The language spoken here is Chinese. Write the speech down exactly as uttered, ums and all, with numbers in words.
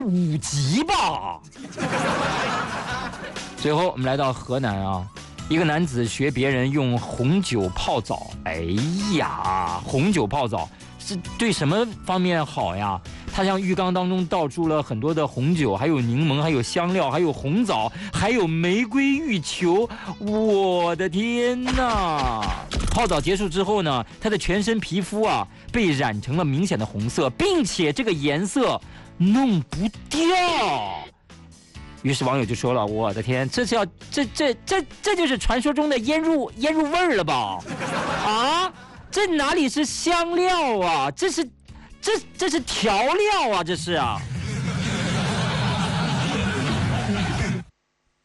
五级吧。最后我们来到河南啊，一个男子学别人用红酒泡澡，哎呀，红酒泡澡是对什么方面好呀？他向浴缸当中倒注了很多的红酒，还有柠檬，还有香料，还有红枣，还有玫瑰浴球。我的天哪！泡澡结束之后呢，他的全身皮肤啊被染成了明显的红色，并且这个颜色弄不掉。于是网友就说了：“我的天，这是要这这这这就是传说中的腌入腌入味儿了吧？啊，这哪里是香料啊？这是这这是调料啊！这是啊！”